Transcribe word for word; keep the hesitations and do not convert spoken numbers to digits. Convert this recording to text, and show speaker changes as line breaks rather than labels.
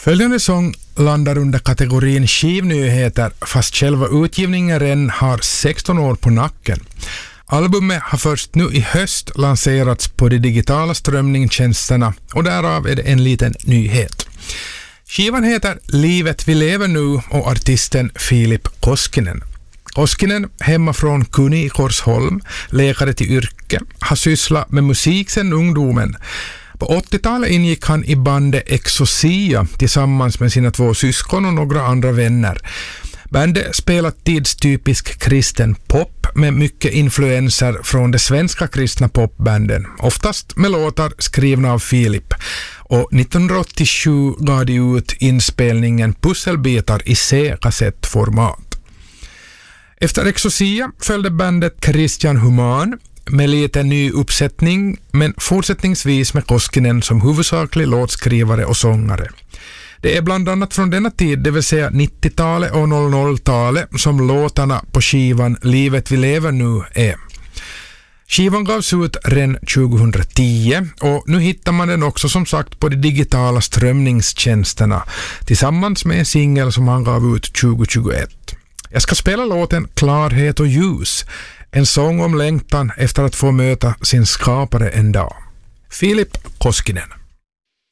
Följande sång landar under kategorin skivnyheter fast själva utgivningen redan har sexton år på nacken. Albumet har först nu i höst lanserats på de digitala strömningstjänsterna och därav är det en liten nyhet. Skivan heter Livet vi lever nu och artisten Filip Koskinen. Koskinen, hemma från Kuni i Korsholm, läkare till yrke, har sysslat med musik sedan ungdomen. På åttiotalet ingick han i bandet Exosia tillsammans med sina två syskon och några andra vänner. Bandet spelar tidstypisk kristen pop med mycket influenser från de svenska kristna popbanden, oftast med låtar skrivna av Filip. Och nittonhundraåttiosju gav de ut inspelningen Pusselbitar i C-kassettformat. Efter Exosia följde bandet Christian Human med lite ny uppsättning, men fortsättningsvis med Koskinen som huvudsaklig låtskrivare och sångare. Det är bland annat från denna tid, det vill säga nittiotalet och noll noll-talet, som låtarna på skivan Livet vi lever nu är. Skivan gavs ut redan tjugohundratio och nu hittar man den också som sagt på de digitala strömningstjänsterna tillsammans med en singel som han gav ut tjugohundratjugoett. Jag ska spela låten Klarhet och ljus, en sång om längtan efter att få möta sin skapare en dag. Filip Koskinen.